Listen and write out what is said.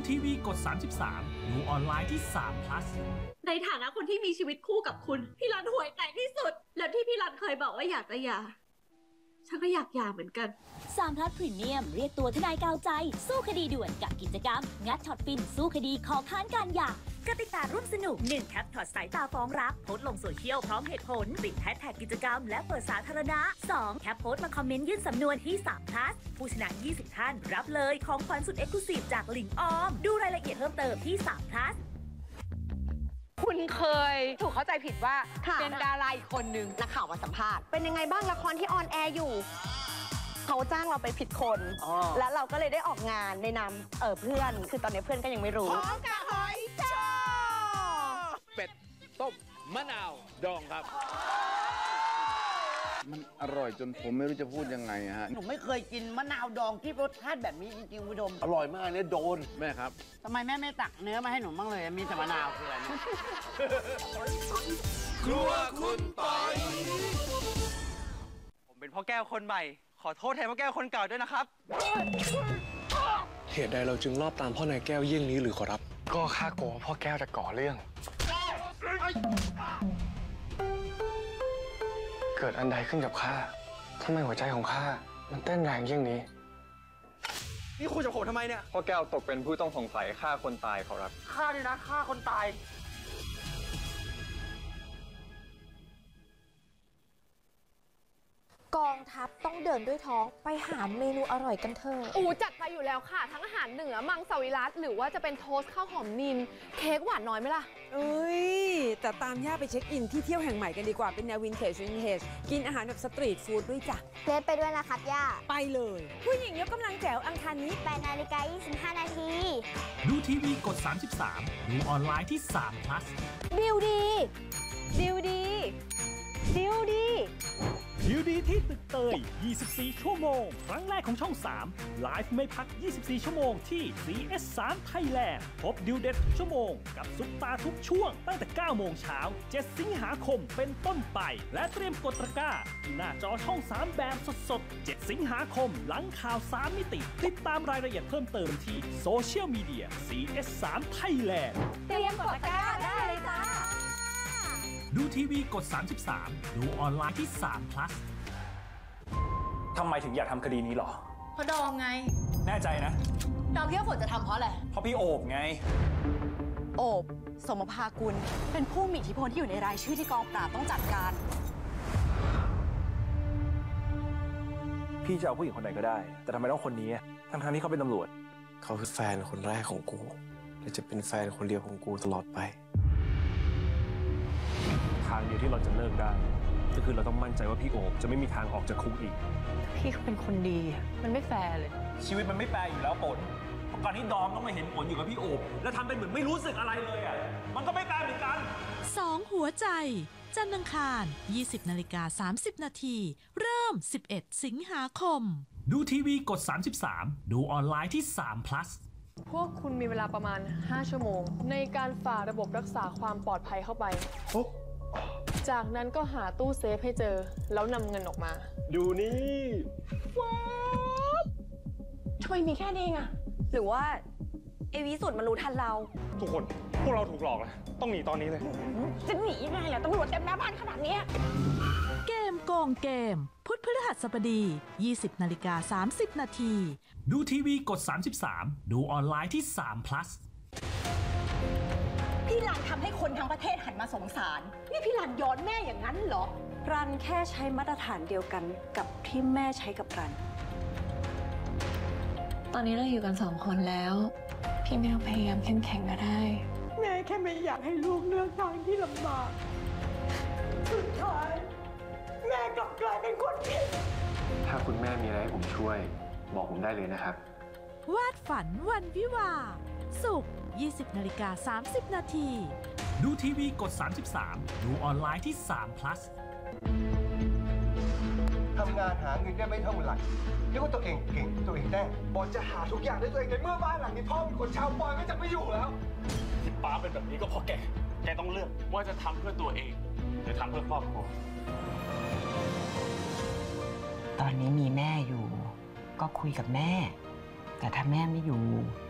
ทีวีกด33ดูออนไลน์ที่3 plus ในฐานะคนที่มีชีวิตคู่กับคุณพี่รันห่วยแตกที่สุดแล้วที่พี่รันเคยบอกว่าอยากจะหย่าฉันก็อยากหย่าเหมือนกัน 3 plus พรีเมียมเรียกตัวทนายกาวใจสู้คดีด่วนกับกิจกรรมงัดช็อตฟินสู้คดีขอค้านการหย่ากติการ่วมสนุก 1 แคปถอดสายตาฟ้องรักโพสต์ลงโซเชียลพร้อมเหตุผลติดแฮชแท็กกิจกรรมและเปิดสาธารณะ 2 แคปโพสต์มาคอมเมนต์ยื่นสำนวนที่3 plus ผู้ชนะ20 ท่านรับเลยของขวัญสุดเอ็กซ์คลูซีฟจากหลิงออมดูรายละเอียดเพิ่มเติมที่3 plus คุณเคยถูกเข้าใจผิดว่าเป็นดาราอีกคนนึงนักข่าวมาสัมภาษณ์เป็นยังไงบ้างละครที่ออนแอร์อยู่เขาจ้างเราไปผิดคนแล้วเราก็เลยได้ออกงานในนามเพื่อนคือตอนนี้เพื่อนก็ยังไม่รู้ของกะหอยจ้าเป็ดต้มมะนาวดองครับมันอร่อยจนผมไม่รู้จะพูดยังไงฮะหนูไม่เคยกินมะนาวดองที่รสชาติแบบนี้จริงๆคุณผู้ชมอร่อยมากเนี่ยโดนแม่ครับทำไมแม่ไม่ตักเนื้อมาให้หนูบ้างเลยมีแต่มะนาวคืออะไรเนี่ยครัวคุณปอยผมเป็นพ่อแก้วคนใหม่ขอโทษแทนพ่อแก้วคนเก่าด้วยนะครับเหตุใดเราจึงรอบตามพ่อนายแก้วเยี่ยงนี้หรือขอรับก็ข้ากลัวพ่อแก้วจะก่อเรื่องเกิดอันใดขึ้นกับข้าทำไมหัวใจของข้ามันเต้นแรงเยี่ยงนี้นี่คุยกับผมทำไมเนี่ยพ่อแก้วตกเป็นผู้ต้องสงสัยฆ่าคนตายขอรับฆ่าดินะฆ่าคนตายกองทัพต้องเดินด้วยท้องไปหาเมนูอร่อยกันเถอะจัดไปอยู่แล้วค่ะทั้งอาหารเหนือมังสวิรัติหรือว่าจะเป็นโทสต์ข้าวหอมนินเค้กหวานน้อยไหมล่ะแต่ตามย่าไปเช็คอินที่เที่ยวแห่งใหม่กันดีกว่าเป็นแนววินเทจกินอาหารแบบสตรีทฟู้ดด้วยจ้ะเล่นไปด้วยนะครับย่าไปเลยผู้หญิงยกกำลังแจ๋วอังคารนี้ 8:25 นาทีดูทีวีกด33ดูออนไลน์ที่3 plus ดิวดีดิวดีดิวดีดิวดีที่ตึกเตย24 ชั่วโมงครั้งแรกของช่อง3ไลฟ์ไม่พัก24 ชั่วโมงที่ CS3 Thailand พบดิวเด็ดชั่วโมงกับซุปตาทุกช่วงตั้งแต่ 9 โมงเช้า 7 สิงหาคมเป็นต้นไปและเตรียมกดตะกร้าที่หน้าจอช่อง3แบบสดๆ7 สิงหาคมหลังข่าว3มิติติดตามรายละเอียดเพิ่มเติมที่โซเชียลมีเดีย CS3 Thailand เตรียมกดตะกร้าได้เลยจ้าดูทีวีกด33ดูออนไลน์ที่3 plus ทำไมถึงอยากทำคดีนี้หรอเพราะดอมไงแน่ใจนะดอมคิดว่าฝนจะทำเพราะอะไรเพราะพี่โอบไงโอบสมภากุลเป็นผู้มีอิทธิพลที่อยู่ในรายชื่อที่กองปราบต้องจัดการพี่จะเอาผู้หญิงคนไหนก็ได้แต่ทำไมต้องคนนี้ทั้งที่เขาเป็นตำรวจเขาคือแฟนคนแรกของกูและจะเป็นแฟนคนเดียวของกูตลอดไปทางเดียวที่เราจะเลิกได้ก็คือเราต้องมั่นใจว่าพี่โอบจะไม่มีทางออกจากคุกอีกพี่เขาเป็นคนดีมันไม่แฟร์เลยชีวิตมันไม่แฟร์อยู่แล้วปนเพราะการที่ดอมต้องมาเห็นผลอยู่กับพี่โอบแล้วทำเป็นเหมือนไม่รู้สึกอะไรเลยมันก็ไม่แฟร์เหมือนกัน 2 หัวใจจันทร์อังคาร 20:30 นาทีเริ่ม 11 สิงหาคมดูทีวีกด33ดูออนไลน์ที่3 plus พวกคุณมีเวลาประมาณ5 ชั่วโมงในการฝ่าระบบรักษาความปลอดภัยเข้าไปจากนั้นก็หาตู้เซฟให้เจอแล้วนำเงินออกมาดูนี่ว้าวทำไมมีแค่นี้อ่ะหรือว่าไอวิสุทธ์มันรู้ทันเราทุกคนพวกเราถูกหลอกแล้วต้องหนีตอนนี้เลยจะหนียังไงล่ะตำรวจเต็มหน้าบ้านขนาดนี้เกมโกงเกมพุธพฤหัสบดี 20:30 นาทีดูทีวีกด33ดูออนไลน์ที่3 plus พี่รันทำให้คนทั้งประเทศหันมาสงสารนี่พี่รันย้อนแม่อย่างนั้นเหรอรันแค่ใช้มาตรฐานเดียวกันกับที่แม่ใช้กับรันตอนนี้เราอยู่กัน2 คนแล้วพี่ไม่ต้องพยายามเข้มแข็งก็ได้แม่แค่ไม่อยากให้ลูกเลือกทางที่ลำบากสุดท้ายแม่กลับกลายเป็นคนผิดถ้าคุณแม่มีอะไรให้ผมช่วยบอกผมได้เลยนะครับวาดฝันวันวิวาศุกร์ 20:30 นาทีดูทีวีกด33ดูออนไลน์ที่3 plus ทำงานหาเงินได้ไม่เท่าไหร่เรียกว่าตัวเองเก่งตัวเองได้บอลจะหาทุกอย่างได้ตัวเองในเมื่อบ้านหลังนี้พ่อเป็นคนเช่าบอลก็จะไม่อยู่แล้วที่ป้าเป็นแบบนี้ก็เพราะแกต้องเลือกว่าจะทำเพื่อตัวเองหรือทำเพื่อครอบครัวตอนนี้มีแม่อยู่ก็คุยกับแม่แต่ถ้าแม่ไม่อยู่